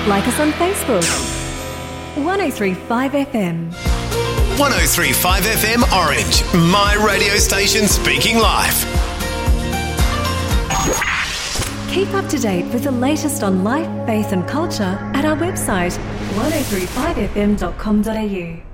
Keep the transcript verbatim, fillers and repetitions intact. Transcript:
Like us on Facebook. one oh three point five F M. one oh three point five F M Orange, my radio station speaking life. Keep up to date with the latest on life, faith and culture at our website one oh three five f m dot com dot a u.